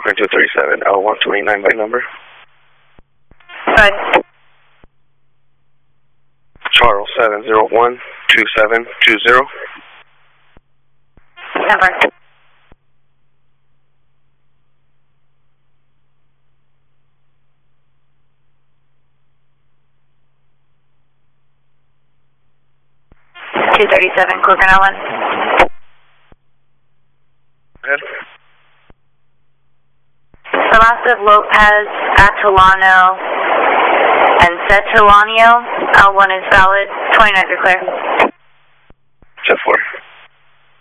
Brooklyn 237, L129 by number. Right. Charles 701-2720. Number. .237, Cleveland Island. Go ahead. Salasov, Lopez, Atulano, and Zetulanio. L1 is valid. 29 are clear. 10-4.